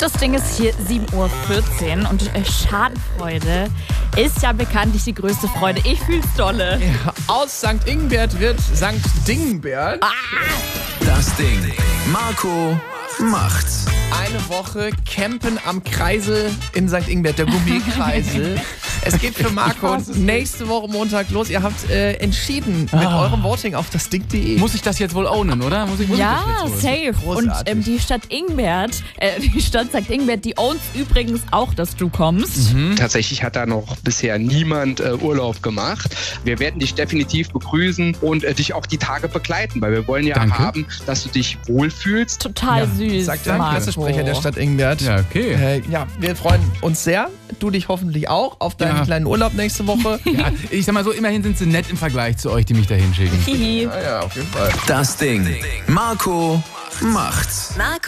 Das Ding ist hier 7:14 Uhr und Schadenfreude ist ja bekanntlich die größte Freude. Ich fühl's dolle. Ja, aus St. Ingbert wird St. Dingbert. Das Ding. Marco macht's. Eine Woche campen am Kreisel in St. Ingbert, der Gourmet-Kreisel. Es geht für Marco nächste Woche Montag los. Ihr habt entschieden mit eurem Voting auf das Ding.de. Muss ich das jetzt wohl ownen, oder? Muss ich Ja, das jetzt wohl? safe. Großartig. Und die Stadt St. Ingbert, die owns übrigens auch, dass du kommst. Tatsächlich hat da noch bisher niemand Urlaub gemacht. Wir werden dich definitiv begrüßen und dich auch die Tage begleiten, weil wir wollen ja Danke. haben, dass du dich wohlfühlst. Total süß, Sagt der Marco. Pressesprecher der Stadt Ingbert. Ja, okay. Ja, wir freuen uns sehr. Du dich hoffentlich auch auf deinen Ja. kleinen Urlaub nächste Woche. Ja, ich sag mal so, immerhin sind sie nett im Vergleich zu euch, die mich da hinschicken. Hihi. Ja, auf jeden Fall. Das Ding. Marco macht's.